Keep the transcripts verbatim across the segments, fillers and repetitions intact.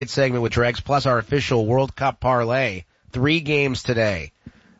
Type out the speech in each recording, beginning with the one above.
segment with Dregs, plus our official World Cup parlay. Three games today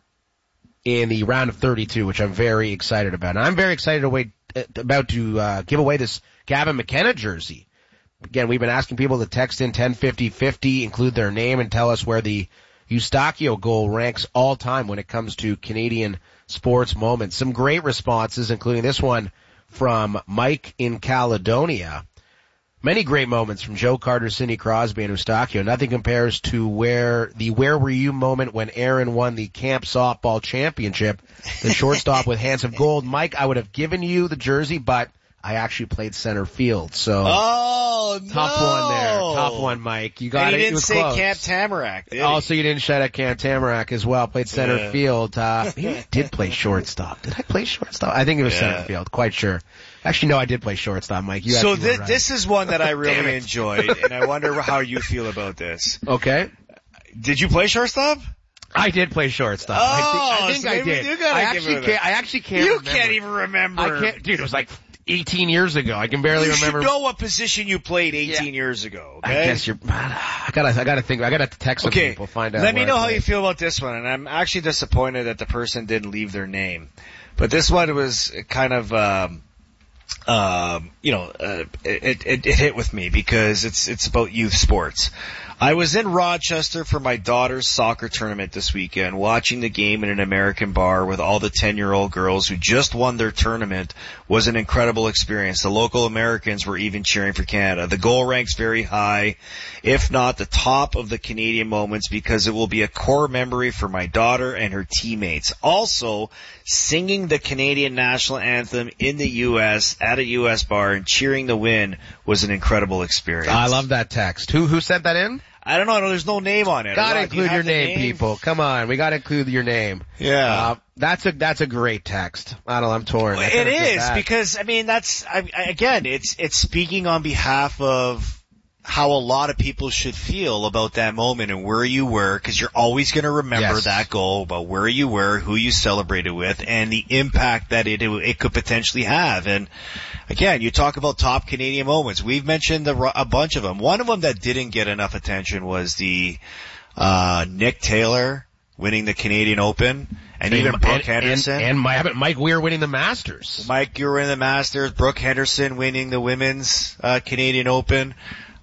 in the round of thirty-two, which I'm very excited about. And I'm very excited to wait, about to uh, give away this Gavin McKenna jersey. Again, we've been asking people to text in ten fifty fifty, include their name, and tell us where the Eustachio goal ranks all time when it comes to Canadian sports moments. Some great responses, including this one from Mike in Caledonia. Many great moments from Joe Carter, Sidney Crosby, and Eustachio. Nothing compares to where the where were you moment when Aaron won the camp softball championship, the shortstop with hands of gold. Mike, I would have given you the jersey, but I actually played center field, so oh, no. tough one there, tough one, Mike. You got and it. You it didn't was say close. Camp Tamarack. Did also, you didn't shout out Camp Tamarack as well. Played center yeah. field. Uh, maybe I did play shortstop. Did I play shortstop? I think it was yeah. center field. Quite sure. Actually, no, I did play shortstop, Mike. You so th- right. This is one that I really enjoyed, and I wonder how you feel about this. Okay. Did you play shortstop? I did play shortstop. Oh, I think I, think so I did. You gotta I give actually it can't. I actually can't. You remember. can't even remember. I can't, dude. It was like eighteen years ago. I can barely you remember. You should know what position you played eighteen yeah. years ago. Okay? I guess you're. I gotta. I gotta think. I gotta text some okay. people. Find out. Let me know I how played. you feel about this one, and I'm actually disappointed that the person didn't leave their name. But this one was kind of. Um, Um, you know, uh, it, it, it hit with me because it's, it's about youth sports. I was in Rochester for my daughter's soccer tournament this weekend, watching the game in an American bar with all the ten-year-old girls who just won their tournament. Was an incredible experience. The local Americans were even cheering for Canada. The goal ranks very high, if not the top of the Canadian moments, because it will be a core memory for my daughter and her teammates. Also, singing the Canadian national anthem in the U S at a U S bar and cheering the win was an incredible experience. I love that text. Who who sent that in? I don't know. There's no name on it. Gotta Rod, include you your name, name, people. Come on, we gotta include your name. Yeah, uh, that's a that's a great text. I don't know. I'm torn. Well, it is because I mean that's I, again it's it's speaking on behalf of how a lot of people should feel about that moment and where you were, because you're always going to remember yes. that goal, about where you were, who you celebrated with, and the impact that it it could potentially have. And again, you talk about top Canadian moments. We've mentioned the, a bunch of them. One of them that didn't get enough attention was the uh Nick Taylor winning the Canadian Open, and, and even Brooke and, Henderson. And, and Mike, Mike Weir winning the Masters. Mike Weir winning the Masters. Brooke Henderson winning the Women's uh, Canadian Open.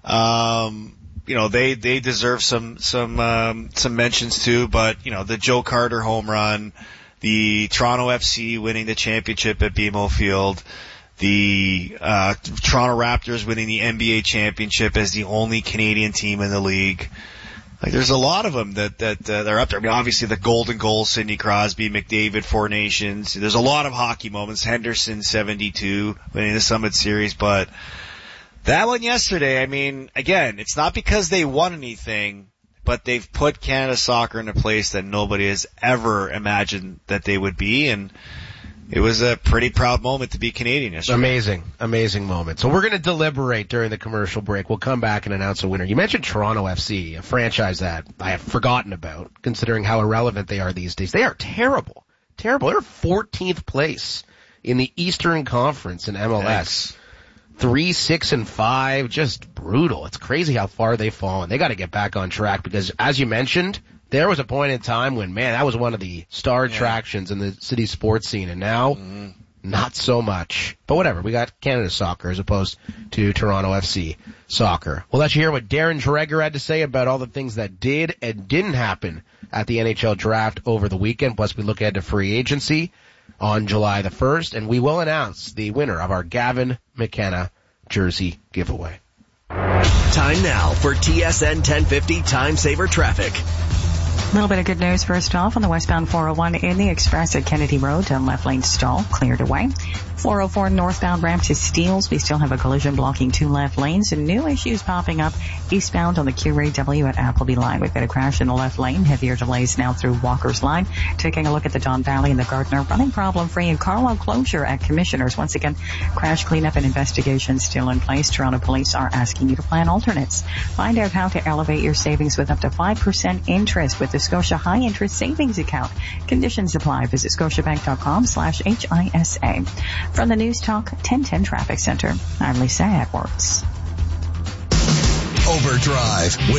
Um, you know, they, they deserve some, some, um, some mentions too, but, you know, the Joe Carter home run, the Toronto F C winning the championship at B M O Field, the, uh, Toronto Raptors winning the N B A championship as the only Canadian team in the league. Like, there's a lot of them that, that, uh, they're up there. I mean, obviously the golden goal, Sidney Crosby, McDavid, Four Nations. There's a lot of hockey moments. Henderson, seventy-two, winning the Summit Series, but, that one yesterday, I mean, again, it's not because they won anything, but they've put Canada soccer in a place that nobody has ever imagined that they would be, and it was a pretty proud moment to be Canadian yesterday. Amazing, amazing moment. So we're going to deliberate during the commercial break. We'll come back and announce a winner. You mentioned Toronto F C, a franchise that I have forgotten about, considering how irrelevant they are these days. They are terrible, terrible. They're fourteenth place in the Eastern Conference in M L S. Thanks. Three, six, and five, just brutal. It's crazy how far they've fallen. They got to get back on track because, as you mentioned, there was a point in time when, man, that was one of the star yeah. attractions in the city sports scene, and now, mm-hmm. not so much. But whatever, we got Canada soccer as opposed to Toronto F C soccer. We'll let you hear what Darren Dreger had to say about all the things that did and didn't happen at the N H L draft over the weekend. Plus, we look ahead to free agency on July the first, and we will announce the winner of our Gavin McKenna jersey giveaway. Time now for T S N ten fifty Time Saver Traffic. A little bit of good news first off on the westbound four oh one in the express at Kennedy Road. A left lane stall cleared away. four oh four northbound ramp to Steeles. We still have a collision blocking two left lanes and new issues popping up eastbound on the Q R A W at Appleby line. We've got a crash in the left lane. Heavier delays now through Walker's line. Taking a look at the Don Valley and the Gardner running problem free in Carlisle closure at Commissioners. Once again, crash cleanup and investigation still in place. Toronto police are asking you to plan alternates. Find out how to elevate your savings with up to five percent interest with the Scotia High Interest Savings Account. Conditions apply. Visit scotiabank.com slash HISA. From the News Talk ten ten Traffic Center, I'm Lisa Edwards. Overdrive with